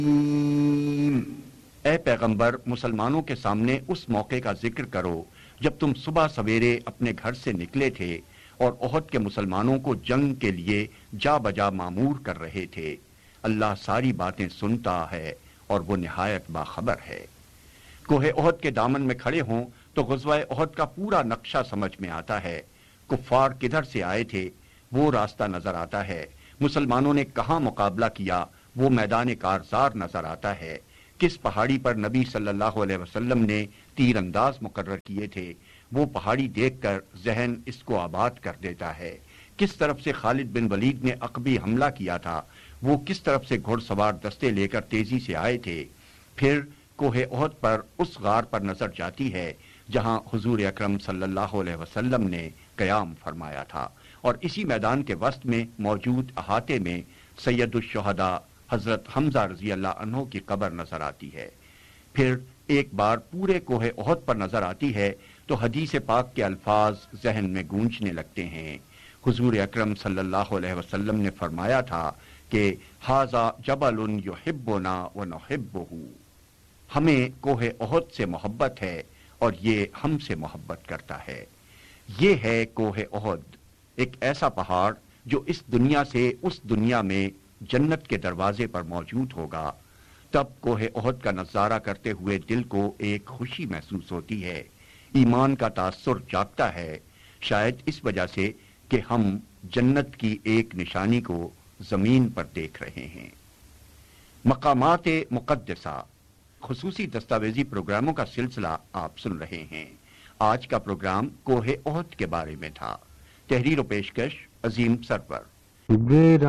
اے پیغمبر، مسلمانوں کے سامنے اس موقع کا ذکر کرو جب تم صبح سویرے اپنے گھر سے نکلے تھے اور احد کے مسلمانوں کو جنگ کے لیے جا بجا مامور کر رہے تھے۔ اللہ ساری باتیں سنتا ہے اور وہ نہایت باخبر ہے۔ کوہ احد کے دامن میں کھڑے ہوں تو غزوہ احد کا پورا نقشہ سمجھ میں آتا ہے۔ کفار کدھر سے آئے تھے وہ راستہ نظر آتا ہے، مسلمانوں نے کہاں مقابلہ کیا وہ میدان کارزار نظر آتا ہے، کس پہاڑی پر نبی صلی اللہ علیہ وسلم نے تیر انداز مقرر کیے تھے وہ پہاڑی دیکھ کر ذہن اس کو آباد کر دیتا ہے، کس طرف سے خالد بن ولید نے عقبی حملہ کیا تھا، وہ کس طرف سے گھڑ سوار دستے لے کر تیزی سے آئے تھے۔ پھر کوہ احد پر اس غار پر نظر جاتی ہے جہاں حضور اکرم صلی اللہ علیہ وسلم نے قیام فرمایا تھا، اور اسی میدان کے وسط میں موجود احاطے میں سید الشہداء حضرت حمزہ رضی اللہ عنہ کی قبر نظر آتی ہے۔ پھر ایک بار پورے کوہ احد پر نظر آتی ہے تو حدیث پاک کے الفاظ ذہن میں گونجنے لگتے ہیں۔ حضور اکرم صلی اللہ علیہ وسلم نے فرمایا تھا کہ ھذا جبل یحبنا ونحبہ، ہمیں کوہ احد سے محبت ہے اور یہ ہم سے محبت کرتا ہے۔ یہ ہے کوہ احد، ایک ایسا پہاڑ جو اس دنیا سے اس دنیا میں جنت کے دروازے پر موجود ہوگا۔ تب کوہ احد کا نظارہ کرتے ہوئے دل کو ایک خوشی محسوس ہوتی ہے، ایمان کا تاثر جاگتا ہے، شاید اس وجہ سے کہ ہم جنت کی ایک نشانی کو زمین پر دیکھ رہے ہیں۔ مقامات مقدسہ خصوصی دستاویزی پروگراموں کا سلسلہ آپ سن رہے ہیں۔ آج کا پروگرام کوہ احد کے بارے میں تھا۔ تحریر و پیشکش عظیم سرور۔